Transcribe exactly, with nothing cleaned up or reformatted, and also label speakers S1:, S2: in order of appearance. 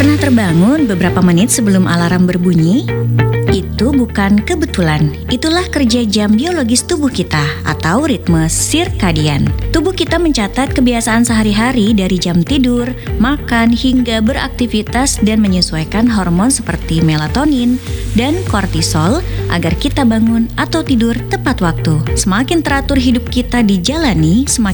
S1: Pernah terbangun beberapa menit sebelum alarm berbunyi? Itu bukan kebetulan, itulah kerja jam biologis tubuh kita atau ritme sirkadian. Tubuh kita mencatat kebiasaan sehari-hari dari jam tidur, makan, hingga beraktivitas dan menyesuaikan hormon seperti melatonin dan kortisol agar kita bangun atau tidur tepat waktu. Semakin teratur hidup kita dijalani, semakin